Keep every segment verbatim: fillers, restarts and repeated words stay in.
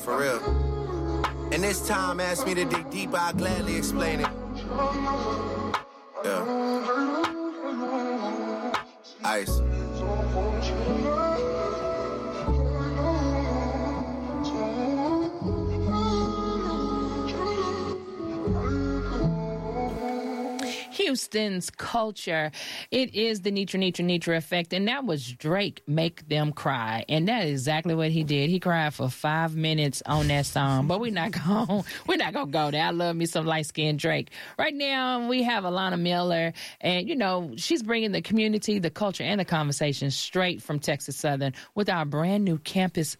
for real. And this time asked me to dig deeper, I'll gladly explain it. Yeah. Ice. Houston's culture. It is the Nitra, Nitra, Nitra effect. And that was Drake, Make Them Cry. And that is exactly what he did. He cried for five minutes on that song. But we're not going we're not gonna go there. I love me some light-skinned Drake. Right now, we have Alana Miller. And, you know, she's bringing the community, the culture, and the conversation straight from Texas Southern with our brand new campus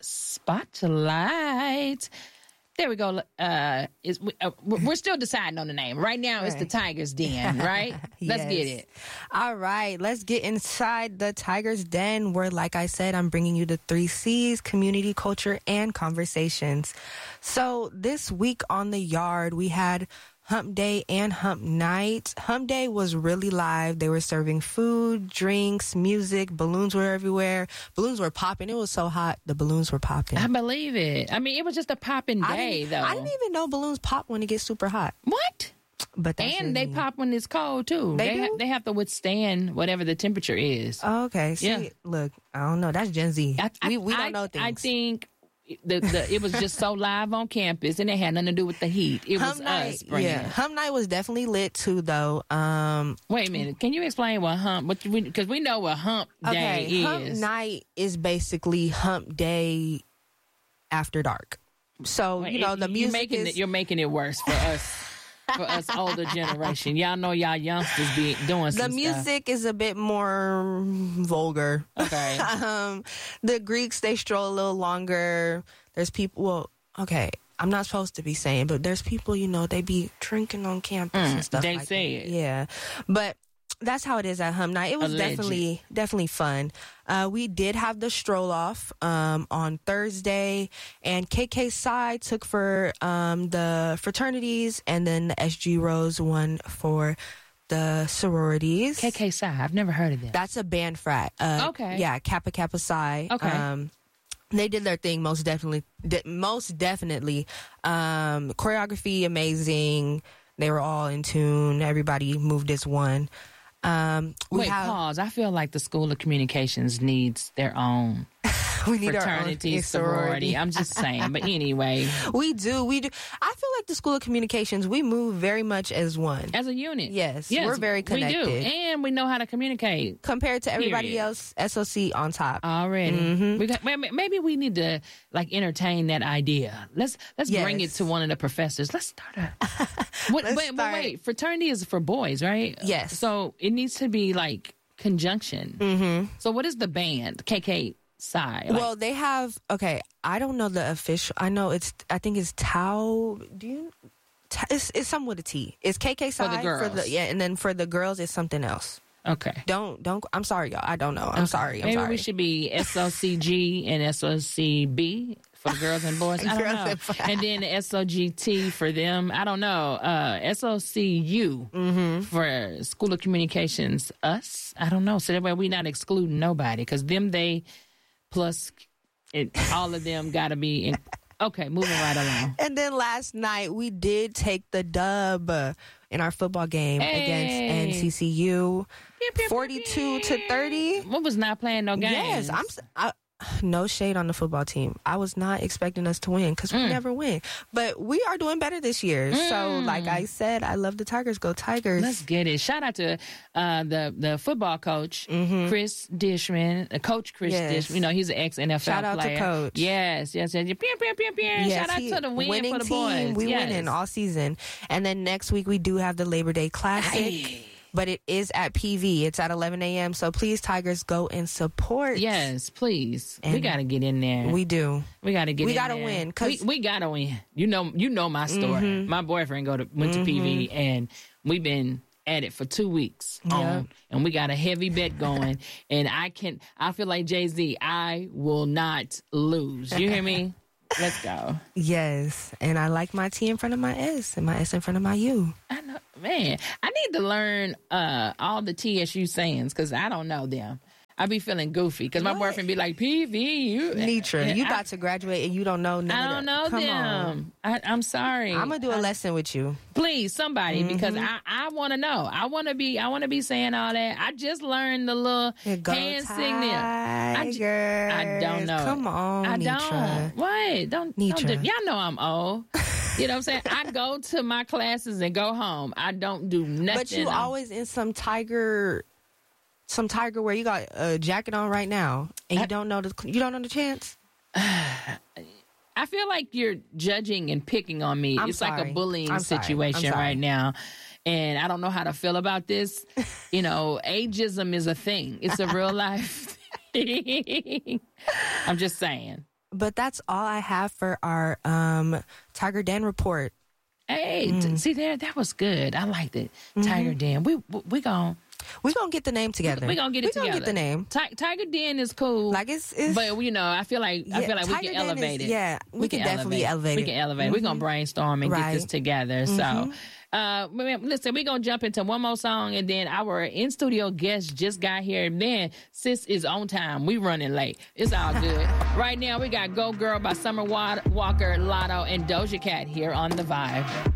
spotlight. There we go. Uh, is, uh, we're still deciding on the name. Right now, right. It's the Tiger's Den, right? Let's Yes. get it. All right, let's get inside the Tiger's Den where, like I said, I'm bringing you the three C's, community, culture, and conversations. So this week on the yard, we had Hump Day and Hump Night. Hump Day was really live. They were serving food, drinks, music. Balloons were everywhere. Balloons were popping. It was so hot. The balloons were popping. I believe it. I mean, it was just a popping I day, didn't- though. I didn't even know balloons pop when it gets super hot. What? But that's And they just me. pop when it's cold, too. They do? ha- they have to withstand whatever the temperature is. Oh, okay. See, Yeah. look, I don't know. That's Gen Z. I, I- we we don't I- know things. I think the, the it was just so live on campus, and it had nothing to do with the heat. It Hump was night, us bringing yeah. it. Hump night was definitely lit too, though. Um, Wait a minute. Can you explain what hump? What because we, we know what hump day okay, hump is. night is basically hump day after dark. So Wait, you know it- the you're music making is. it, you're making it worse for us. For us older generation, y'all know y'all youngsters be doing the some music is a bit more vulgar. stuff. Okay. um, the Greeks, they stroll a little longer. There's people. Well, okay. I'm not supposed to be saying, but there's people, you know, they be drinking on campus Mm, and stuff they like say that. it. Yeah. But that's how it is at Hump Night. It was Alleged. definitely, definitely fun. Uh, we did have the stroll off um, on Thursday, and K K Psi took for um, the fraternities, and then the S G Rose won for the sororities. K K Psi. I've never heard of that. That's a band frat. Uh, Okay. Yeah, Kappa Kappa Psi. Okay. Um, they did their thing most definitely. De- most definitely. Um, choreography amazing. They were all in tune. Everybody moved as one. Um, we Wait, have, pause. I feel like the School of Communications needs their own we need fraternity, our own sorority. I'm just saying. But anyway, We do. We do. I feel like the School of Communications, we move very much as one. as a unit. Yes, we're very We connected. do. And we know how to communicate. Compared to everybody Period. else, S O C on top. Already, Mm-hmm. we got, maybe maybe we need to like entertain that idea. Let's let's bring it Yes. to one of the professors. Let's start a. What, Let's wait, but start- wait, fraternity is for boys, right? Yes. So it needs to be like conjunction. Mm-hmm. So what is the band? K K Psi. Like, Well, they have, okay, I don't know the official, I know it's, I think it's Tau, do you, Ta- it's, it's something with a T. It's K K Psi. For the girls. yeah, and then for the girls, it's something else. okay. Don't, don't, I'm sorry, y'all. I don't know. I'm sorry. I'm Maybe sorry. we should be S O C G and S O C B for the girls and boys. I don't Girls know. and boys. And then the S O G T for them. I don't know. Uh, S O C U Mm-hmm. for School of Communications. Us. I don't know. So that way we not excluding nobody because them they plus it, all of them got to be in. Okay, moving right along. And then last night, we did take the dub uh, in our football game Hey. against N C C U, Pew, pew, pew, forty-two to thirty. What was not playing no games? Yes, I'm. s- I, no shade on the football team. I was not expecting us to win because we Mm. never win. But we are doing better this year. So, like I said, I love the Tigers. Go Tigers. Let's get it. Shout out to uh, the the football coach, Chris Dishman, uh, Coach Chris Mm-hmm. Yes. Dishman. You know, he's an ex N F L Shout out to player. Coach. Yes, yes, yes. Pew, pew, pew, pew. Yes, Shout out he- to the win winning for the team. boys. We yes. winning all season. And then next week we do have the Labor Day Classic. Hey. But it is at P V. It's at eleven a.m. So please, Tigers, go and support. Yes, please. we And got to get in there. We do. We got to get we in gotta there. win, 'cause- we, we got to win. You know, you know my story. Mm-hmm. My boyfriend go to went to P V and we've been at it for two weeks on, and we got a heavy bet going. And I can, I feel like Jay-Z, I will not lose. You hear me? Let's go. Yes. And I like my T in front of my S and my S in front of my U. I know, man. I need to learn uh, all the T S U sayings because I don't know them. I be feeling goofy because my What? boyfriend be like, P V, you. Nitra, and you I- about to graduate and you don't know none I of don't that. know Come them. on. I, I'm sorry. I'm gonna do a I- lesson with you. Please, somebody, because I, I want to know. I want to be. I want to be saying all that. I just learned the little Here, go hand signal. I, j- Tigers. I don't know. Come on, I Nitra. don't. What? Don't. don't Nitra. do, y'all know I'm old. You know what I'm saying? I go to my classes and go home. I don't do nothing. But you I'm- always in some tiger, some tiger where you got a jacket on right now, and you I- don't know the you don't know the chance. I feel like you're judging and picking on me. I'm it's like sorry. a bullying I'm sorry. situation I'm sorry. right now. And I don't know how to feel about this. You know, ageism is a thing. It's a real life thing. I'm just saying. But that's all I have for our um, Tiger Den report. Hey, Mm. t- see there, that was good. I liked it. Tiger Den. We we, we gon' We're gonna get the name together. we gonna get it we together. gonna get the name. Ti- Tiger Den is cool. Like it's, it's but you know, I feel like I Yeah, feel like we Tiger can Den elevate is- it. yeah, we can definitely elevate We it. can elevate. it. We're gonna brainstorm and get this Right. together. So, uh, man, listen, we're gonna jump into one more song, and then our in studio guest just got here. Man, sis is on time. We running late. It's all good. Right now, we got "Go Girl" by Summer Wa- Walker, Lotto, and Doja Cat here on The Vibe.